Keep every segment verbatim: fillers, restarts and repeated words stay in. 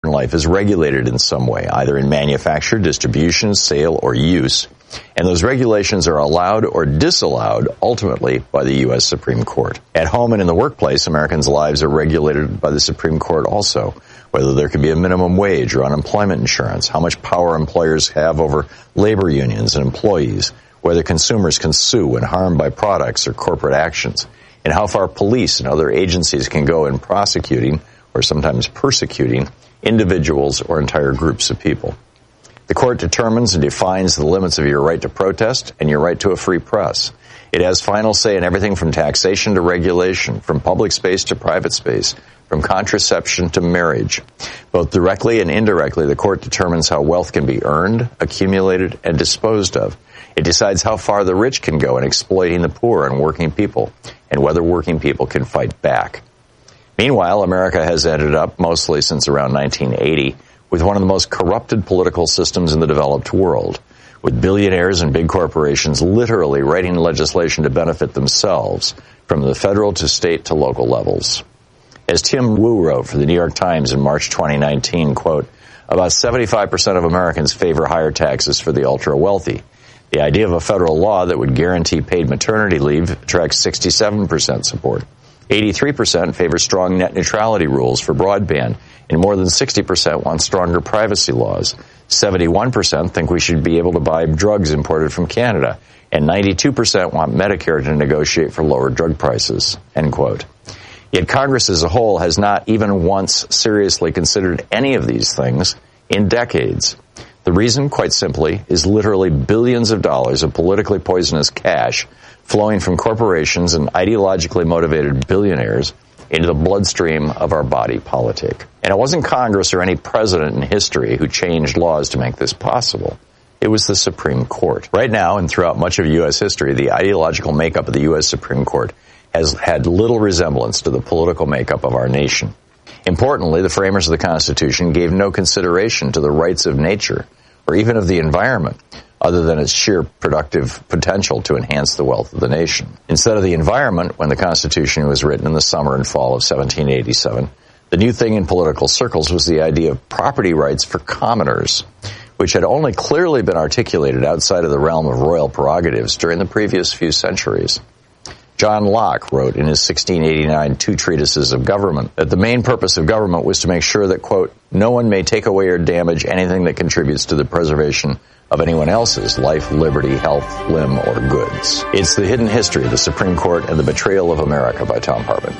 life is regulated in some way, either in manufacture, distribution, sale, or use. And those regulations are allowed or disallowed ultimately by the U S Supreme Court. At home and in the workplace, Americans' lives are regulated by the Supreme Court also. Whether there can be a minimum wage or unemployment insurance, how much power employers have over labor unions and employees, whether consumers can sue when harmed by products or corporate actions, and how far police and other agencies can go in prosecuting or sometimes persecuting individuals or entire groups of people. The court determines and defines the limits of your right to protest and your right to a free press. It has final say in everything from taxation to regulation, from public space to private space, from contraception to marriage. Both directly and indirectly, the court determines how wealth can be earned, accumulated, and disposed of. It decides how far the rich can go in exploiting the poor and working people, and whether working people can fight back. Meanwhile, America has ended up, mostly since around nineteen eighty, with one of the most corrupted political systems in the developed world, with billionaires and big corporations literally writing legislation to benefit themselves, from the federal to state to local levels. As Tim Wu wrote for the New York Times in March twenty nineteen, quote, about seventy-five percent of Americans favor higher taxes for the ultra-wealthy. The idea of a federal law that would guarantee paid maternity leave attracts sixty-seven percent support. eighty-three percent favor strong net neutrality rules for broadband, and more than sixty percent want stronger privacy laws. seventy-one percent think we should be able to buy drugs imported from Canada, and ninety-two percent want Medicare to negotiate for lower drug prices, end quote. Yet Congress as a whole has not even once seriously considered any of these things in decades. The reason, quite simply, is literally billions of dollars of politically poisonous cash flowing from corporations and ideologically motivated billionaires into the bloodstream of our body politic. And it wasn't Congress or any president in history who changed laws to make this possible. It was the Supreme Court. Right now, and throughout much of U S history, the ideological makeup of the U S Supreme Court has had little resemblance to the political makeup of our nation. Importantly, the framers of the Constitution gave no consideration to the rights of nature or even of the environment, other than its sheer productive potential to enhance the wealth of the nation. Instead of the environment, when the Constitution was written in the summer and fall of seventeen eighty-seven, the new thing in political circles was the idea of property rights for commoners, which had only clearly been articulated outside of the realm of royal prerogatives during the previous few centuries. John Locke wrote in his sixteen eighty-nine Two Treatises of Government that the main purpose of government was to make sure that, quote, no one may take away or damage anything that contributes to the preservation of anyone else's life, liberty, health, limb, or goods. It's The Hidden History of the Supreme Court and the Betrayal of America by Thom Hartmann.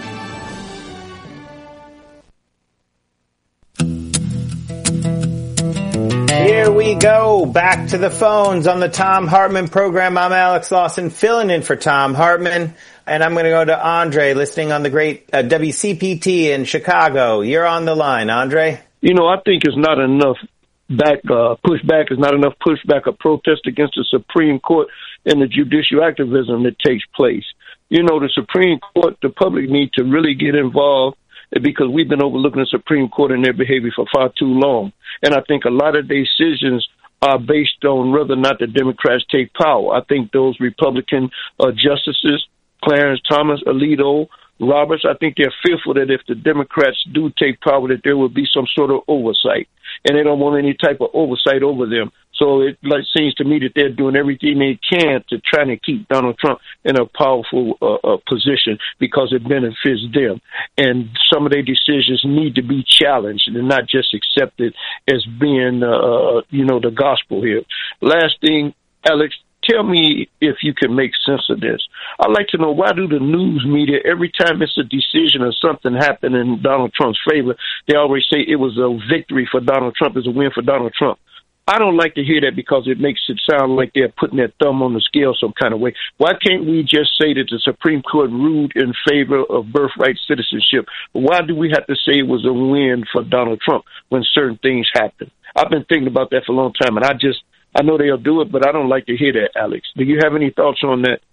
Here we go, back to the phones on the Thom Hartmann program. I'm Alex Lawson, filling in for Thom Hartmann, and I'm going to go to Andre, listening on the great uh, W C P T in Chicago. You're on the line, Andre. You know, I think it's not enough back uh, pushback, is not enough pushback or protest against the Supreme Court and the judicial activism that takes place. You know, the Supreme Court, the public need to really get involved, because we've been overlooking the Supreme Court and their behavior for far too long. And I think a lot of decisions are based on whether or not the Democrats take power. I think those Republican uh, justices, Clarence Thomas, Alito, Roberts, I think they're fearful that if the Democrats do take power, that there will be some sort of oversight. And they don't want any type of oversight over them. So it like, seems to me that they're doing everything they can to try to keep Donald Trump in a powerful uh, uh, position because it benefits them. And some of their decisions need to be challenged and not just accepted as being, uh, you know, the gospel here. Last thing, Alex, tell me if you can make sense of this. I'd like to know, why do the news media, every time it's a decision or something happened in Donald Trump's favor, they always say it was a victory for Donald Trump, it's a win for Donald Trump. I don't like to hear that because it makes it sound like they're putting their thumb on the scale some kind of way. Why can't we just say that the Supreme Court ruled in favor of birthright citizenship? Why do we have to say it was a win for Donald Trump when certain things happen? I've been thinking about that for a long time, and I just, I know they'll do it, but I don't like to hear that, Alex. Do you have any thoughts on that?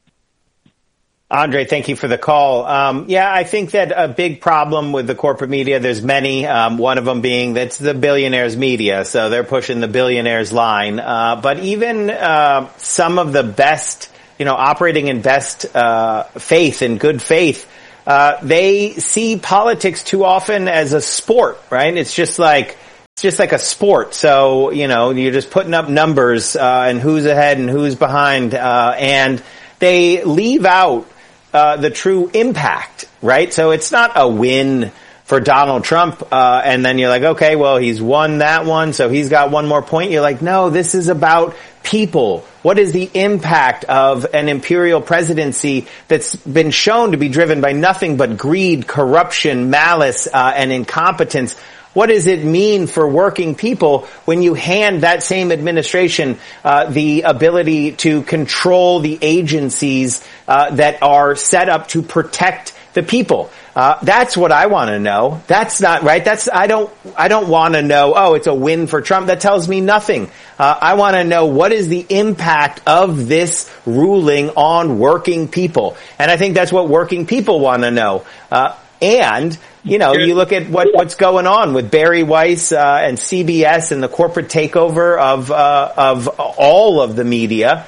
Andre, thank you for the call. Um, yeah, I think that a big problem with the corporate media, there's many, um, one of them being that's the billionaires media, so they're pushing the billionaires line. Uh, but even uh, some of the best, you know, operating in best uh, faith and good faith, uh, they see politics too often as a sport, right? It's just like, just like a sport. So, you know, you're just putting up numbers, uh, and who's ahead and who's behind, uh, and they leave out, uh, the true impact, right? So it's not a win for Donald Trump, uh, and then you're like, okay, well, he's won that one, so he's got one more point. You're like, no, this is about people. What is the impact of an imperial presidency that's been shown to be driven by nothing but greed, corruption, malice, uh, and incompetence? What does it mean for working people when you hand that same administration uh, the ability to control the agencies uh, that are set up to protect the people? Uh, that's what I want to know. That's not right. That's, I don't, I don't want to know, oh, it's a win for Trump. That tells me nothing. Uh, I want to know what is the impact of this ruling on working people. And I think that's what working people want to know. Uh, and, you know, you look at what, what's going on with Barry Weiss, uh, and C B S and the corporate takeover of, uh, of all of the media.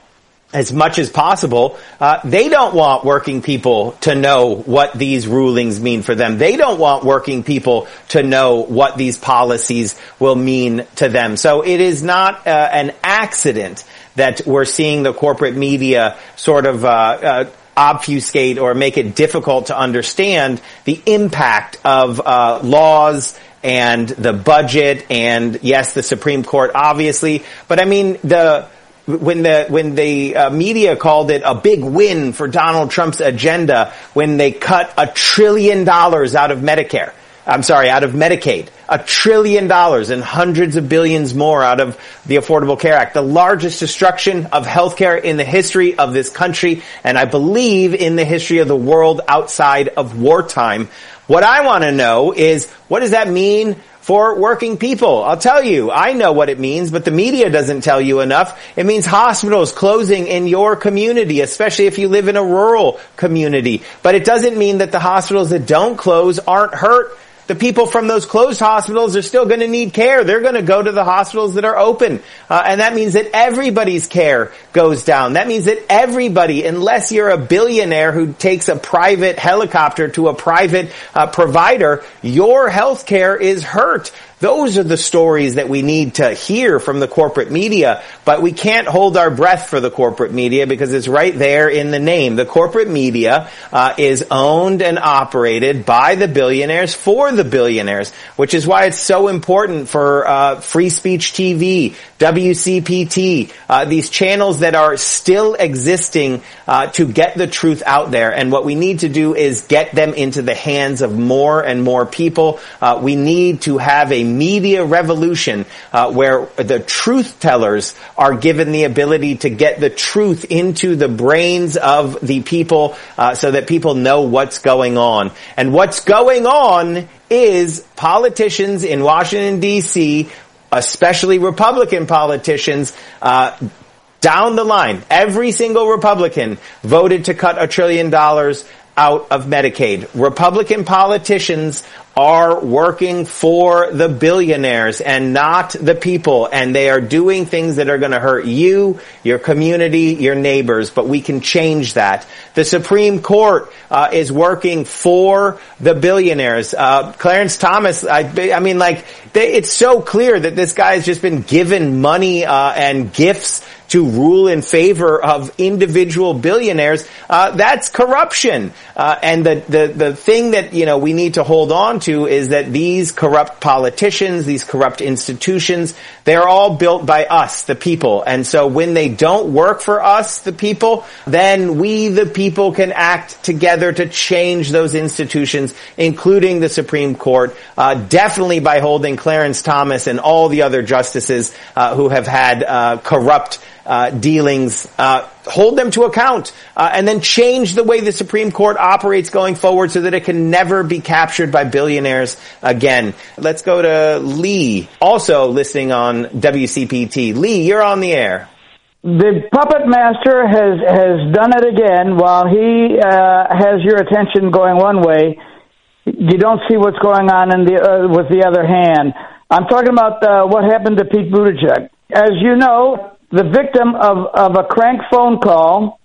As much as possible, uh, they don't want working people to know what these rulings mean for them. They don't want working people to know what these policies will mean to them. So it is not uh, an accident that we're seeing the corporate media sort of uh, uh obfuscate or make it difficult to understand the impact of uh laws and the budget and, yes, the Supreme Court, obviously. But, I mean, the... When the when the uh, media called it a big win for Donald Trump's agenda when they cut a trillion dollars out of Medicare, I'm sorry, out of Medicaid, a trillion dollars and hundreds of billions more out of the Affordable Care Act, the largest destruction of healthcare in the history of this country, and I believe in the history of the world outside of wartime. What I want to know is, what does that mean for working people? I'll tell you, I know what it means, but the media doesn't tell you enough. It means hospitals closing in your community, especially if you live in a rural community. But it doesn't mean that the hospitals that don't close aren't hurt. The people from those closed hospitals are still going to need care. They're going to go to the hospitals that are open. Uh, and that means that everybody's care goes down. That means that everybody, unless you're a billionaire who takes a private helicopter to a private uh, provider, your health care is hurt. Those are the stories that we need to hear from the corporate media, but we can't hold our breath for the corporate media because it's right there in the name. The corporate media uh, is owned and operated by the billionaires for the billionaires, which is why it's so important for uh, Free Speech T V, W C P T, uh, these channels that are still existing uh, to get the truth out there. And what we need to do is get them into the hands of more and more people. Uh, we need to have a media revolution uh, where the truth tellers are given the ability to get the truth into the brains of the people uh, so that people know what's going on. And what's going on is politicians in Washington, D C, especially Republican politicians, uh, down the line, every single Republican voted to cut a trillion dollars out of Medicaid. Republican politicians are working for the billionaires and not the people, and they are doing things that are going to hurt you, your community, your neighbors, but we can change that. The Supreme Court uh, is working for the billionaires. Uh, Clarence Thomas, I, I mean, like, they, it's so clear that this guy has just been given money uh, and gifts to rule in favor of individual billionaires. Uh, that's corruption. Uh, and the, the, the thing that, you know, we need to hold on to is that these corrupt politicians, these corrupt institutions, they're all built by us, the people. And so when they don't work for us, the people, then we, the people, can act together to change those institutions, including the Supreme Court, uh, definitely by holding Clarence Thomas and all the other justices uh, who have had uh, corrupt Uh, dealings, uh, hold them to account, uh, and then change the way the Supreme Court operates going forward so that it can never be captured by billionaires again. Let's go to Lee, also listening on W C P T. Lee, you're on the air. The puppet master has, has done it again. While he uh, has your attention going one way, you don't see what's going on in the uh, with the other hand. I'm talking about uh, what happened to Pete Buttigieg. As you know, the victim of, of a crank phone call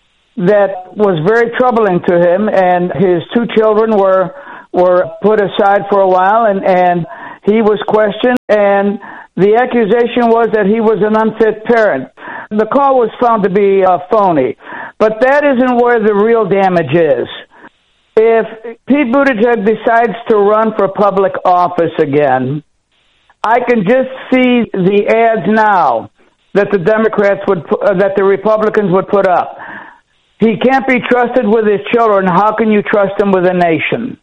that was very troubling to him, and his two children were were put aside for a while, and, and He was questioned, and the accusation was that he was an unfit parent. The call was found to be uh, phony, but that isn't where the real damage is. If Pete Buttigieg decides to run for public office again, I can just see the ads now that the Democrats would, uh, that the Republicans would put up. He can't be trusted with his children. How can you trust him with a nation?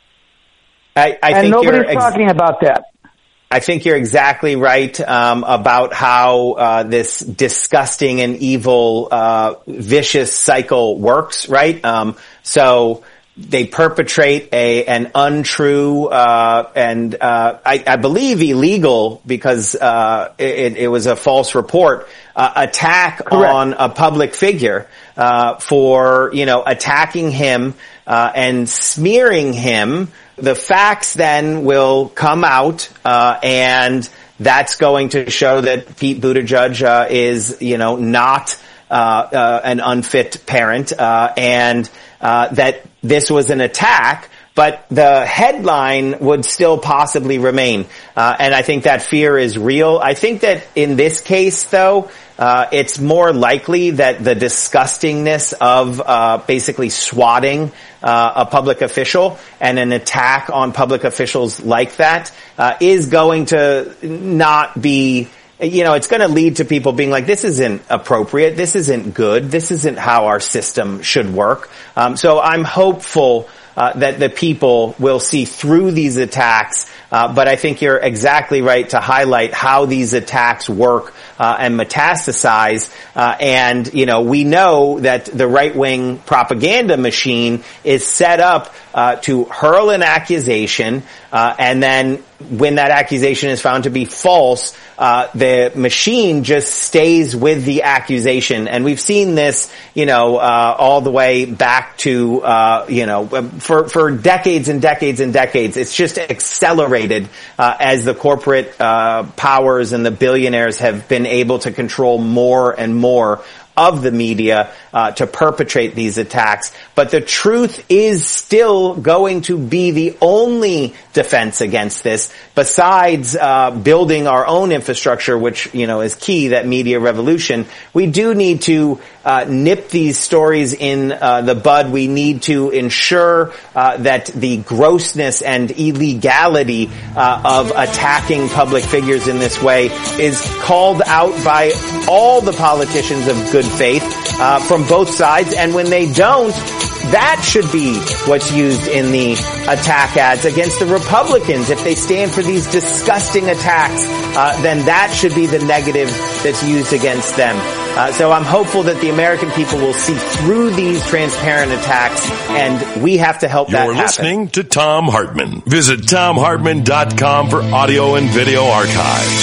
I, I and think nobody's ex- talking about that. I think you're exactly right um, about how uh, this disgusting and evil, uh, vicious cycle works, right? Um, so they perpetrate a an untrue uh, and uh, I, I believe illegal, because uh, it, it was a false report, uh, attack Correct. on a public figure uh, for you know attacking him uh, and smearing him. The facts then will come out, uh, and that's going to show that Pete Buttigieg uh, is, you know, not uh, uh, an unfit parent, uh, and uh, that this was an attack. But the headline would still possibly remain, uh, and I think that fear is real. I think that in this case, though, uh, it's more likely that the disgustingness of uh, basically swatting uh, a public official and an attack on public officials like that uh, is going to not be. You know, it's going to lead to people being like, this isn't appropriate, this isn't good, this isn't how our system should work. Um, so I'm hopeful Uh, that the people will see through these attacks, uh, but I think you're exactly right to highlight how these attacks work uh, and metastasize. Uh, and you know, we know that the right-wing propaganda machine is set up uh, to hurl an accusation, uh, and then when that accusation is found to be false, uh, the machine just stays with the accusation. And we've seen this, you know, uh, all the way back to, uh, you know, for, for decades and decades and decades. It's just accelerated, uh, as the corporate, uh, powers and the billionaires have been able to control more and more of the media uh, to perpetrate these attacks. But the truth is still going to be the only defense against this, besides uh, building our own infrastructure, which, you know, is key, that media revolution. We do need to uh, nip these stories in uh, the bud. We need to ensure uh, that the grossness and illegality uh, of attacking public figures in this way is called out by all the politicians of good faith uh, from both sides, and when they don't, that should be what's used in the attack ads against the Republicans. If they stand for these disgusting attacks, uh, then that should be the negative that's used against them. Uh, so I'm hopeful that the American people will see through these transparent attacks, and we have to help that happen. You're listening to Thom Hartmann. Visit Thom Hartmann dot com for audio and video archives.